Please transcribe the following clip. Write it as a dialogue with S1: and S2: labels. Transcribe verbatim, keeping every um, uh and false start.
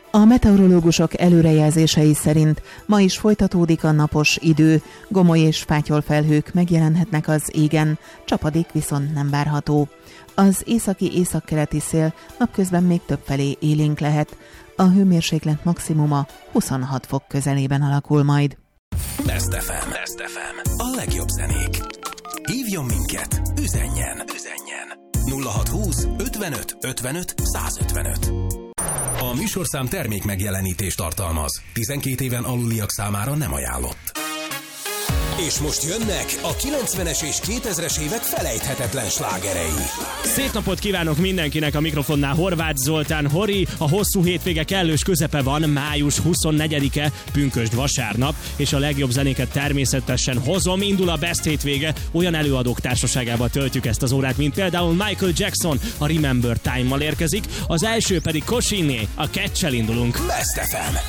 S1: A meteorológusok előrejelzései szerint ma is folytatódik a napos idő, gomoly és fátyolfelhők megjelenhetnek az égen, csapadék viszont nem várható. Az északi északkeleti szél napközben még többfelé élénk lehet. A hőmérséklet maximuma huszonhat fok közelében alakul majd.
S2: Best ef em. Best ef em. A legjobb zenék. Hívjon minket, üzenjen, üzenjen. nulla hat húsz ötvenöt ötvenöt százötvenöt. A műsorszám termék megjelenítést tartalmaz. tizenkét éven aluliak számára nem ajánlott. És most jönnek a kilencvenes és kétezres évek felejthetetlen slágerei.
S3: Szép napot kívánok mindenkinek, a mikrofonnál Horváth Zoltán Hori. A hosszú hétvége kellős közepe van, május huszonnegyedike, pünkösd vasárnap, és a legjobb zenéket természetesen hozom. Indul a Best hétvége, olyan előadók társaságával töltjük ezt az órát, mint például Michael Jackson, a Remember Time-mal érkezik, az első pedig Koshiné, a Catch-el indulunk.
S2: Best ef em.